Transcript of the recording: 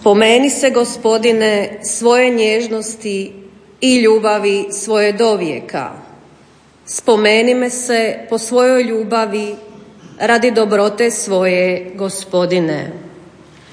Spomeni se, Gospodine, svoje nježnosti i ljubavi svoje dovijeka. Spomeni me se po svojoj ljubavi radi dobrote svoje, Gospodine.